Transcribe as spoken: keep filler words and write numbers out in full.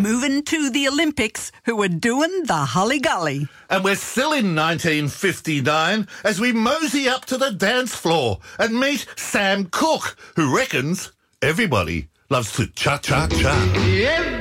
moving to the Olympics who are doing the holly-golly. And we're still in nineteen fifty-nine as we mosey up to the dance floor and meet Sam Cooke, who reckons everybody loves to cha-cha-cha. Yeah.